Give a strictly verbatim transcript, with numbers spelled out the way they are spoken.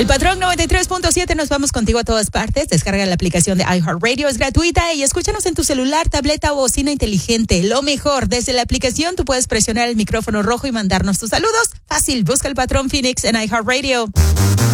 El Patrón noventa y tres punto siete, nos vamos contigo a todas partes. Descarga la aplicación de iHeartRadio, es gratuita y escúchanos en tu celular, tableta o bocina inteligente. Lo mejor, desde la aplicación tú puedes presionar el micrófono rojo y mandarnos tus saludos. Fácil, busca el Patrón Phoenix en iHeartRadio.